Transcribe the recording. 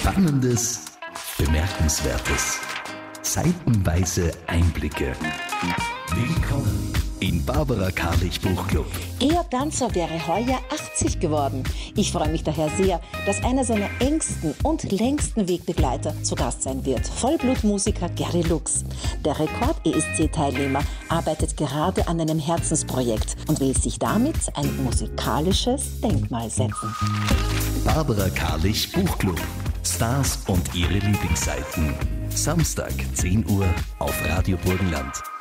Spannendes, Bemerkenswertes, seitenweise Einblicke. Willkommen im Barbara Karlich Buchclub. Georg Danzer wäre heuer 80 geworden. Ich freue mich daher sehr, dass einer seiner engsten und längsten Wegbegleiter zu Gast sein wird. Vollblutmusiker Gary Lux. Der Rekord-ESC-Teilnehmer arbeitet gerade an einem Herzensprojekt und will sich damit ein musikalisches Denkmal setzen. Barbara Karlich Buchclub. Stars und ihre Lieblingsseiten. Samstag, 10 Uhr auf Radio Burgenland.